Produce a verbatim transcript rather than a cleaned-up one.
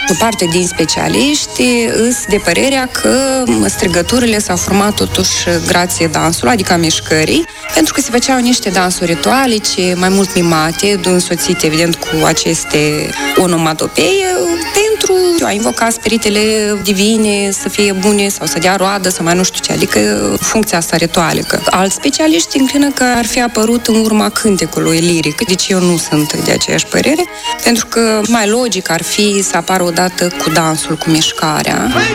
O parte din specialiști îs de părerea că strigăturile s-au format totuși grație dansului, adică a mișcării, pentru că se făceau niște dansuri ritualice, mai mult mimate, însoțite, evident, cu aceste onomatopee, pentru a invoca spiritele divine să fie bune sau să dea roadă sau mai nu știu ce, adică funcția asta ritualică. Alți specialiști înclină că ar fi apărut în urma cântecului liric, deci eu nu sunt de aceeași părere, pentru că mai logic ar fi să apară odată cu dansul, cu mișcarea.